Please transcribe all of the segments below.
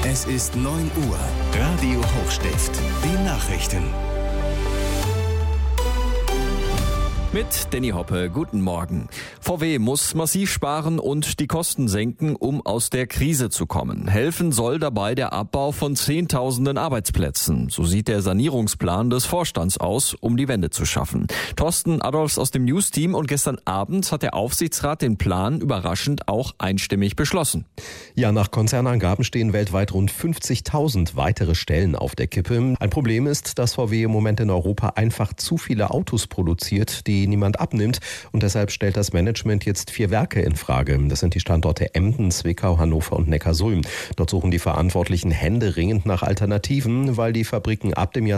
Es ist 9 Uhr. Radio Hochstift. Die Nachrichten. Mit Danny Hoppe, guten Morgen. VW muss massiv sparen und die Kosten senken, um aus der Krise zu kommen. Helfen soll dabei der Abbau von Zehntausenden Arbeitsplätzen. So sieht der Sanierungsplan des Vorstands aus, um die Wende zu schaffen. Thorsten Adolfs aus dem News-Team, und gestern Abend hat der Aufsichtsrat den Plan überraschend auch einstimmig beschlossen. Ja, nach Konzernangaben stehen weltweit rund 50.000 weitere Stellen auf der Kippe. Ein Problem ist, dass VW im Moment in Europa einfach zu viele Autos produziert, die niemand abnimmt, und deshalb stellt das Management jetzt 4 Werke in Frage. Das sind die Standorte Emden, Zwickau, Hannover und Neckarsulm. Dort suchen die Verantwortlichen händeringend nach Alternativen, weil die Fabriken ab dem Jahr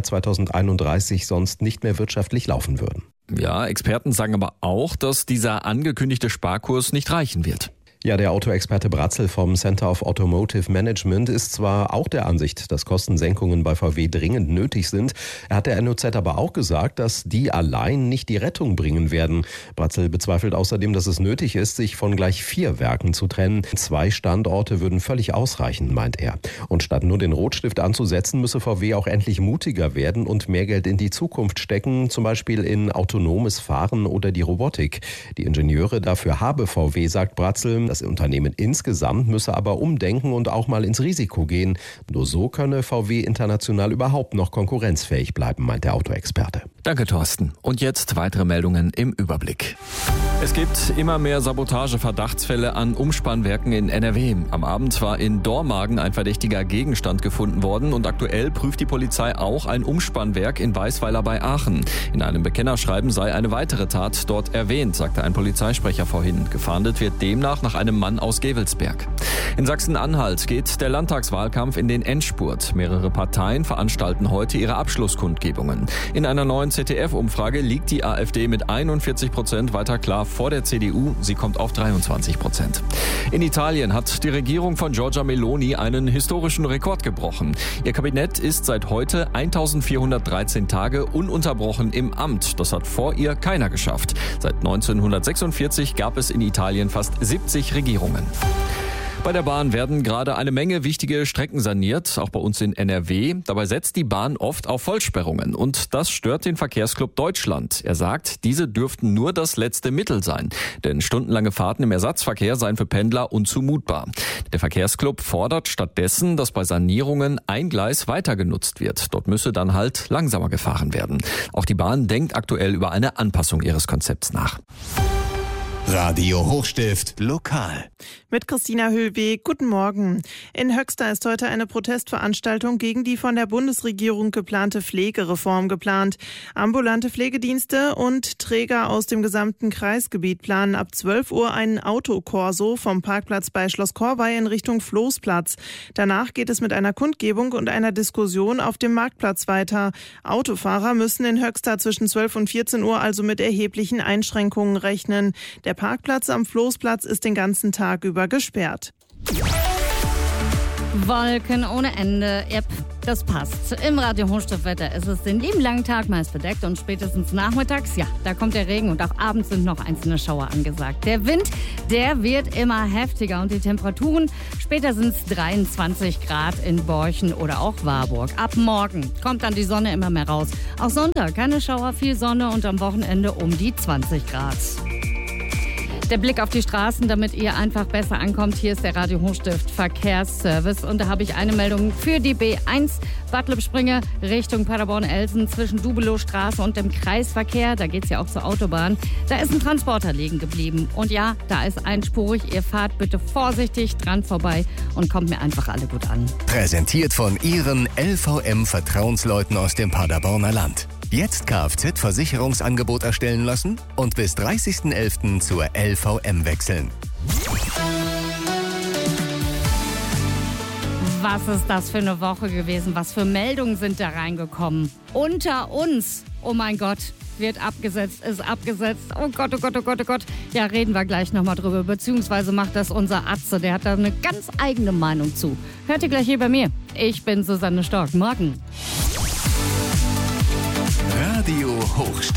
2031 sonst nicht mehr wirtschaftlich laufen würden. Ja, Experten sagen aber auch, dass dieser angekündigte Sparkurs nicht reichen wird. Ja, der Autoexperte Bratzel vom Center of Automotive Management ist zwar auch der Ansicht, dass Kostensenkungen bei VW dringend nötig sind. Er hat der NOZ aber auch gesagt, dass die allein nicht die Rettung bringen werden. Bratzel bezweifelt außerdem, dass es nötig ist, sich von gleich 4 Werken zu trennen. 2 Standorte würden völlig ausreichen, meint er. Und statt nur den Rotstift anzusetzen, müsse VW auch endlich mutiger werden und mehr Geld in die Zukunft stecken, zum Beispiel in autonomes Fahren oder die Robotik. Die Ingenieure dafür habe VW, sagt Bratzel. Das Unternehmen insgesamt müsse aber umdenken und auch mal ins Risiko gehen. Nur so könne VW international überhaupt noch konkurrenzfähig bleiben, meint der Autoexperte. Danke, Thorsten. Und jetzt weitere Meldungen im Überblick. Es gibt immer mehr Sabotage-Verdachtsfälle an Umspannwerken in NRW. Am Abend war in Dormagen ein verdächtiger Gegenstand gefunden worden und aktuell prüft die Polizei auch ein Umspannwerk in Weisweiler bei Aachen. In einem Bekennerschreiben sei eine weitere Tat dort erwähnt, sagte ein Polizeisprecher vorhin. Gefahndet wird demnach nach einem Mann aus Gevelsberg. In Sachsen-Anhalt geht der Landtagswahlkampf in den Endspurt. Mehrere Parteien veranstalten heute ihre Abschlusskundgebungen. In einer neuen ZDF-Umfrage liegt die AfD mit 41% weiter klar vor der CDU. Sie kommt auf 23%. In Italien hat die Regierung von Giorgia Meloni einen historischen Rekord gebrochen. Ihr Kabinett ist seit heute 1413 Tage ununterbrochen im Amt. Das hat vor ihr keiner geschafft. Seit 1946 gab es in Italien fast 70 Regierungen. Bei der Bahn werden gerade eine Menge wichtige Strecken saniert, auch bei uns in NRW. Dabei setzt die Bahn oft auf Vollsperrungen und das stört den Verkehrsclub Deutschland. Er sagt, diese dürften nur das letzte Mittel sein, denn stundenlange Fahrten im Ersatzverkehr seien für Pendler unzumutbar. Der Verkehrsclub fordert stattdessen, dass bei Sanierungen ein Gleis weiter genutzt wird. Dort müsse dann halt langsamer gefahren werden. Auch die Bahn denkt aktuell über eine Anpassung ihres Konzepts nach. Radio Hochstift lokal. Mit Christina Höhlweg, guten Morgen. In Höxter ist heute eine Protestveranstaltung gegen die von der Bundesregierung geplante Pflegereform geplant. Ambulante Pflegedienste und Träger aus dem gesamten Kreisgebiet planen ab 12 Uhr einen Autokorso vom Parkplatz bei Schloss Korvey in Richtung Floßplatz. Danach geht es mit einer Kundgebung und einer Diskussion auf dem Marktplatz weiter. Autofahrer müssen in Höxter zwischen 12 und 14 Uhr also mit erheblichen Einschränkungen rechnen. Der Parkplatz am Floßplatz ist den ganzen Tag über gesperrt. Wolken ohne Ende, yep, das passt. Im Radio Hochstiftwetter ist es den lieben langen Tag meist bedeckt und spätestens nachmittags, ja, da kommt der Regen und auch abends sind noch einzelne Schauer angesagt. Der Wind, der wird immer heftiger und die Temperaturen, später sind es 23 Grad in Borchen oder auch Warburg. Ab morgen kommt dann die Sonne immer mehr raus. Auch Sonntag keine Schauer, viel Sonne und am Wochenende um die 20 Grad. Der Blick auf die Straßen, damit ihr einfach besser ankommt. Hier ist der Radio Hochstift Verkehrsservice und da habe ich eine Meldung für die B1 Bad Lippspringe Richtung Paderborn-Elsen zwischen Dubelow-Straße und dem Kreisverkehr. Da geht es ja auch zur Autobahn. Da ist ein Transporter liegen geblieben und ja, da ist einspurig. Ihr fahrt bitte vorsichtig dran vorbei und kommt mir einfach alle gut an. Präsentiert von Ihren LVM-Vertrauensleuten aus dem Paderborner Land. Jetzt Kfz-Versicherungsangebot erstellen lassen und bis 30.11. zur LVM wechseln. Was ist das für eine Woche gewesen? Was für Meldungen sind da reingekommen? Unter uns, oh mein Gott, wird abgesetzt, ist abgesetzt. Oh Gott, oh Gott, oh Gott, oh Gott. Ja, reden wir gleich nochmal drüber. Beziehungsweise macht das unser Atze. Der hat da eine ganz eigene Meinung zu. Hört ihr gleich hier bei mir. Ich bin Susanne Stork. Morgen. Radio Hochstift.